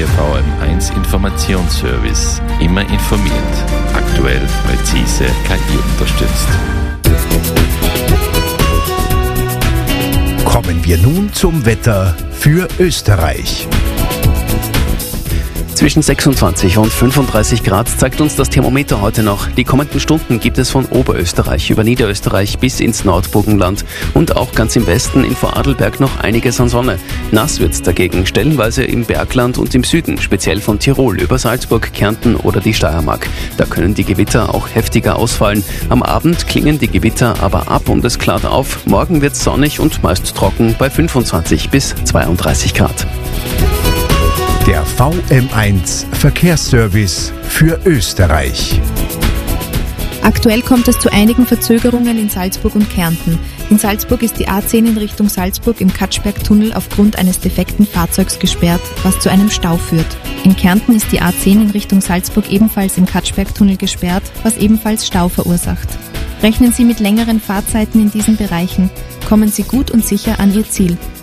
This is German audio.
tägliche VM1 Informationsservice. Immer informiert, aktuell, präzise, KI unterstützt. Kommen wir nun zum Wetter für Österreich. Zwischen 26 und 35 Grad zeigt uns das Thermometer heute noch. Die kommenden Stunden gibt es von Oberösterreich über Niederösterreich bis ins Nordburgenland und auch ganz im Westen in Vorarlberg noch einiges an Sonne. Nass wird's dagegen stellenweise im Bergland und im Süden, speziell von Tirol über Salzburg, Kärnten oder die Steiermark. Da können die Gewitter auch heftiger ausfallen. Am Abend klingen die Gewitter aber ab und es klart auf. Morgen wird's sonnig und meist trocken bei 25 bis 32 Grad. Der VM1 Verkehrsservice für Österreich. Aktuell kommt es zu einigen Verzögerungen in Salzburg und Kärnten. In Salzburg ist die A10 in Richtung Salzburg im Katschbergtunnel aufgrund eines defekten Fahrzeugs gesperrt, was zu einem Stau führt. In Kärnten ist die A10 in Richtung Salzburg ebenfalls im Katschbergtunnel gesperrt, was ebenfalls Stau verursacht. Rechnen Sie mit längeren Fahrzeiten in diesen Bereichen. Kommen Sie gut und sicher an Ihr Ziel.